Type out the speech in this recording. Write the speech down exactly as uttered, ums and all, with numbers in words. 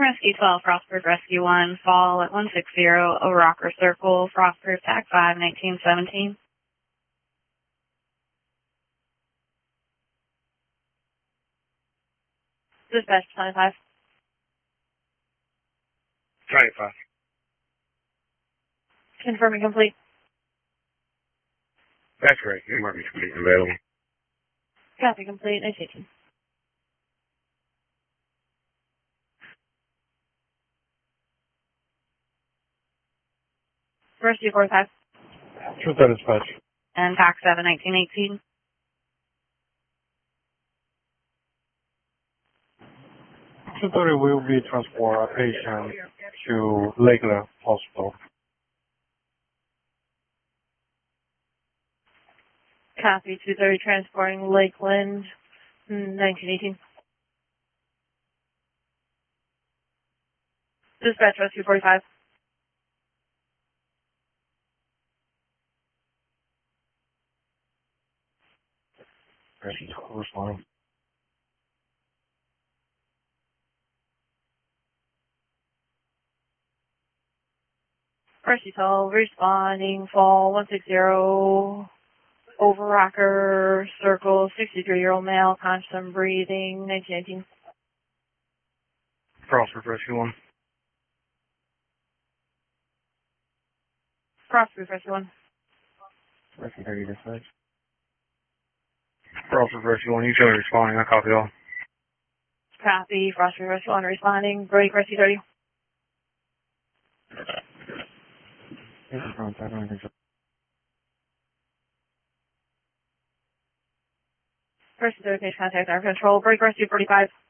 Rescue twelve, Frostproof Rescue one, fall at one six zero, O'Rocker Circle, Frostproof T A C five, nineteen seventeen. Dispatch twenty-five. twenty-five. Confirming complete. That's great. You might be complete and available. Copy complete, nice eighteen. Rescue forty-five. Truth that dispatch. And T A C seven, nineteen eighteen. two thirty will be transport a patient to Lakeland Hospital. Copy, two thirty transporting Lakeland, nineteen eighteen. Dispatch Rescue forty-five. Responding. Rescue twelve, responding, fall one six zero, Overrocker Circle, sixty-three-year-old male, conscious and breathing, nineteen eighteen. Frostproof Rescue one. Frostproof Rescue one. Rescue thirty dispatch. Frostproof Rescue one. Utility responding. I copy all. Copy, Frostproof Rescue one responding, break Rescue thirty. This is from Federal Control. Rescue thirty, patient contact our control, break Rescue forty-five.